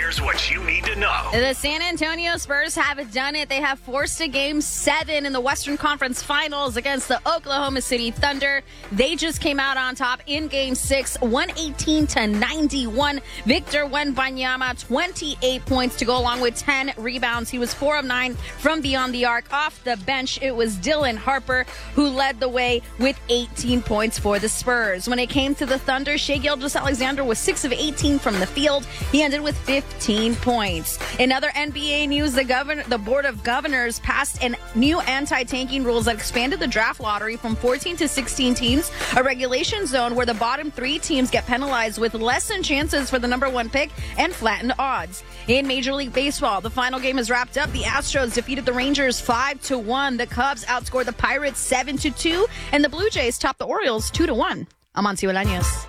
Here's what you need to know. The San Antonio Spurs have done it. They have forced a Game 7 in the Western Conference Finals against the Oklahoma City Thunder. They just came out on top in Game 6, 118-91. Victor Wembanyama, 28 points to go along with 10 rebounds. He was 4 of 9 from beyond the arc. Off the bench, it was Dylan Harper who led the way with 18 points for the Spurs. When it came to the Thunder, Shai Gilgeous-Alexander was 6 of 18 from the field. He ended with 15 points. In other NBA news, the Board of Governors passed new anti-tanking rules that expanded the draft lottery from 14 to 16 teams, a regulation zone where the bottom 3 teams get penalized with lessened chances for the number 1 pick and flattened odds. In Major League Baseball, the final game is wrapped up. The Astros defeated the Rangers 5-1. The Cubs outscored the Pirates 7-2, and the Blue Jays topped the Orioles 2-1. I'm Monty Bolaños.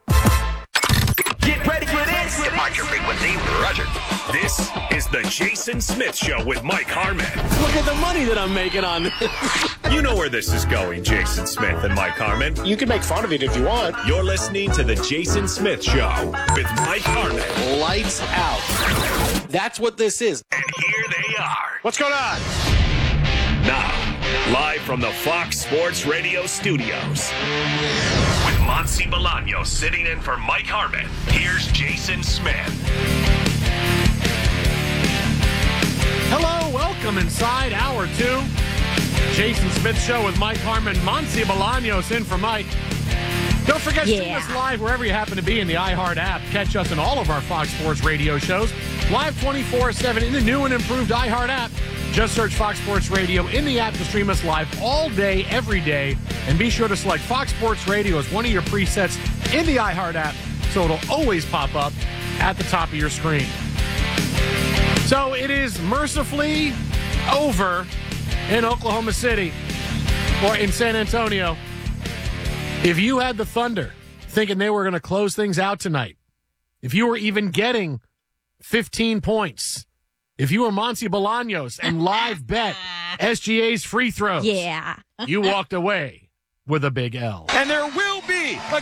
Get ready for this. Depart your frequency, Roger. This is the Jason Smith Show with Mike Harmon. Look at the money that I'm making on this. You know where this is going, Jason Smith and Mike Harmon. You can make fun of it if you want. You're listening to the Jason Smith Show with Mike Harmon. Lights out. That's what this is. And here they are. What's going on? Now, live from the Fox Sports Radio studios. With Monty Bolaños sitting in for Mike Harmon, here's Jason Smith. Hello, welcome inside Hour 2. Jason Smith Show with Mike Harmon, Monty Bolaños in for Mike. Don't forget to stream us live wherever you happen to be in the iHeart app. Catch us in all of our Fox Sports Radio shows, live 24/7 in the new and improved iHeart app. Just search Fox Sports Radio in the app to stream us live all day, every day. And be sure to select Fox Sports Radio as one of your presets in the iHeart app so it'll always pop up at the top of your screen. So it is mercifully over in Oklahoma City or in San Antonio. If you had the Thunder thinking they were going to close things out tonight, if you were even getting 15 points, if you were Monty Bolaños and live bet SGA's free throws, you walked away with a big L. And there will be a